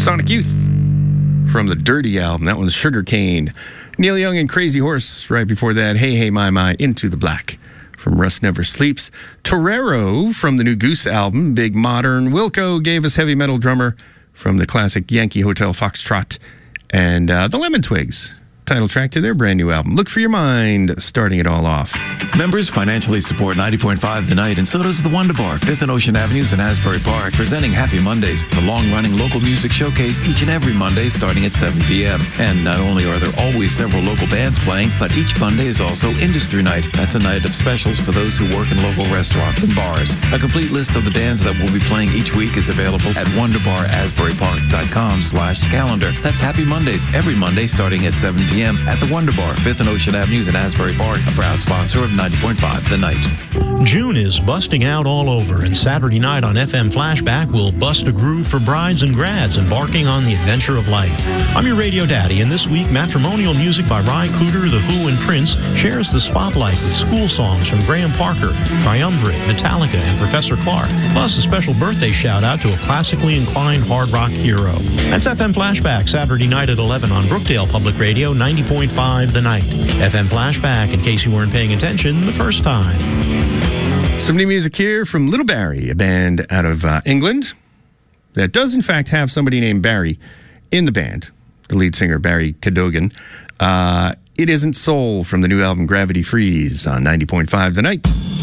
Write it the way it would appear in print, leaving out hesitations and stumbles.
Sonic Youth from the Dirty album. That one's Sugarcane. Neil Young and Crazy Horse right before that. Hey, Hey, My, Into the Black from Rust Never Sleeps. Torero from the new Goose album, Big Modern. Wilco gave us Heavy Metal Drummer from the classic Yankee Hotel Foxtrot. And the Lemon Twigs, title track to their brand new album, Look for Your Mind, starting it all off. Members financially support 90.5 The Night, and so does the Wonder Bar, 5th and Ocean Avenues in Asbury Park, presenting Happy Mondays, the long-running local music showcase each and every Monday starting at 7 p.m. And not only are there always several local bands playing, but each Monday is also Industry Night. That's a night of specials for those who work in local restaurants and bars. A complete list of the bands that will be playing each week is available at wonderbarasburypark.com/calendar. That's Happy Mondays, every Monday starting at 7 p.m. at the Wonder Bar, 5th and Ocean Avenues in Asbury Park, a proud sponsor of 90.5 The Night. June is busting out all over, and Saturday night on FM Flashback will bust a groove for brides and grads embarking on the adventure of life. I'm your radio daddy, and this week, matrimonial music by Ry Cooder, The Who, and Prince shares the spotlight with school songs from Graham Parker, Triumvirate, Metallica, and Professor Clark, plus a special birthday shout-out to a classically inclined hard rock hero. That's FM Flashback, Saturday night at 11 on Brookdale Public Radio, 90.5 The Night. FM Flashback, in case you weren't paying attention the first time. Some new music here from Little Barrie, a band out of England that does in fact have somebody named Barry in the band, the lead singer Barry Cadogan. It Isn't Soul from the new album Gravity Freeze on 90.5 The Night.